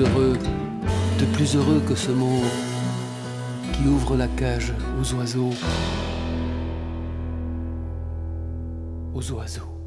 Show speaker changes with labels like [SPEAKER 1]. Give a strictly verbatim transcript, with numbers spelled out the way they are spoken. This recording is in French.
[SPEAKER 1] heureux, de plus heureux que ce mot qui ouvre la cage aux oiseaux, aux oiseaux.